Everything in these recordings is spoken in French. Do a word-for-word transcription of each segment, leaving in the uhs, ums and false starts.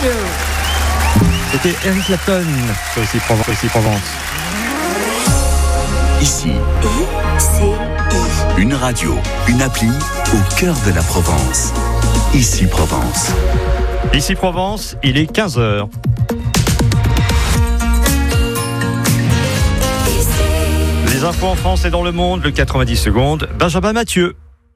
go. C'était Eric Clapton sur Ici Provence. Ici Provence. Ici, I C I. une radio, une appli au cœur de la Provence. Ici Provence. Ici Provence, il est quinze heures. Les infos en France et dans le monde, le quatre-vingt-dix secondes, Benjamin Mathieu.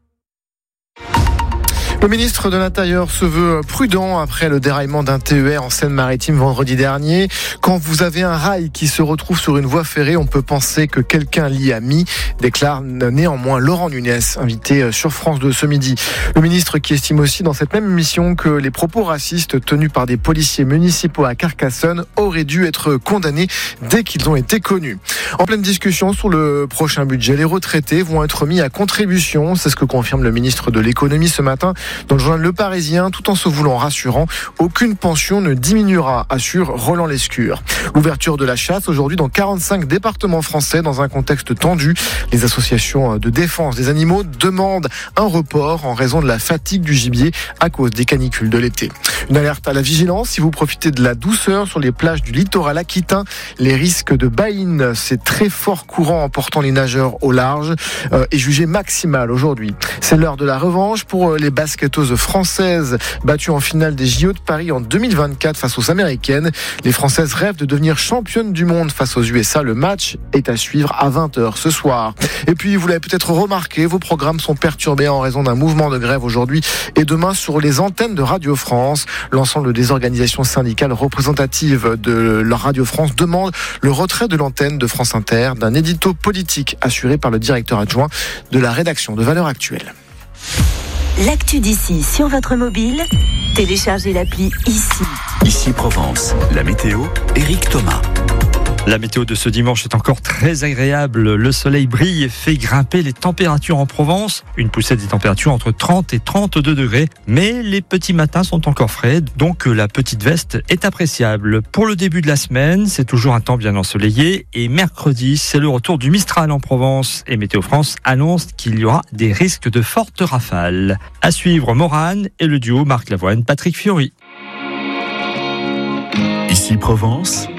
Le ministre de l'Intérieur se veut prudent après le déraillement d'un T E R en Seine-Maritime vendredi dernier. Quand vous avez un rail qui se retrouve sur une voie ferrée, on peut penser que quelqu'un l'y a mis, déclare néanmoins Laurent Nunez, invité sur France deux ce midi. Le ministre qui estime aussi dans cette même émission que les propos racistes tenus par des policiers municipaux à Carcassonne auraient dû être condamnés dès qu'ils ont été connus. En pleine discussion sur le prochain budget, les retraités vont être mis à contribution. C'est ce que confirme le ministre de l'Économie ce matin dans le journal Le Parisien, tout en se voulant rassurant. Aucune pension ne diminuera, assure Roland Lescure. L'ouverture de la chasse aujourd'hui dans quarante-cinq départements français dans un contexte tendu. Les associations de défense des animaux demandent un report en raison de la fatigue du gibier à cause des canicules de l'été. Une alerte à la vigilance si vous profitez de la douceur sur les plages du littoral aquitain. Les risques de baïne, c'est très fort courant emportant les nageurs au large, euh, est jugé maximal aujourd'hui. C'est l'heure de la revanche pour les basketteuses françaises battues en finale des J O de Paris en deux mille vingt-quatre face aux Américaines. Les Françaises rêvent de devenir championnes du monde face aux U S A. Le match est à suivre à vingt heures ce soir. Et puis, vous l'avez peut-être remarqué, vos programmes sont perturbés en raison d'un mouvement de grève aujourd'hui et demain sur les antennes de Radio France. L'ensemble des organisations syndicales représentatives de la Radio France demandent le retrait de l'antenne de France Inter d'un édito politique assuré par le directeur adjoint de la rédaction de Valeurs Actuelles. L'actu d'ici sur votre mobile, téléchargez l'appli Ici. Ici Provence, la météo, Éric Thomas. La météo de ce dimanche est encore très agréable. Le soleil brille et fait grimper les températures en Provence. Une poussée des températures entre trente et trente-deux degrés. Mais les petits matins sont encore frais, donc la petite veste est appréciable. Pour le début de la semaine, c'est toujours un temps bien ensoleillé. Et mercredi, c'est le retour du Mistral en Provence. Et Météo France annonce qu'il y aura des risques de fortes rafales. À suivre Morane et le duo Marc Lavoine, Patrick Fiori. Ici Provence,